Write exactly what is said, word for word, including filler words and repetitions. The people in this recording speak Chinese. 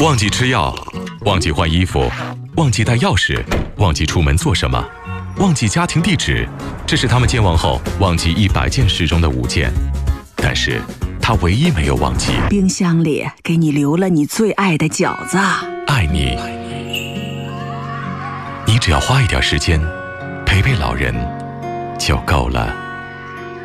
忘记吃药，忘记换衣服，忘记带钥匙，忘记出门做什么，忘记家庭地址，这是他们健忘后忘记一百件事中的五件。但是他唯一没有忘记， 冰箱里给你留了你最爱的饺子。 爱你，你只要花一点时间陪陪老人就够了。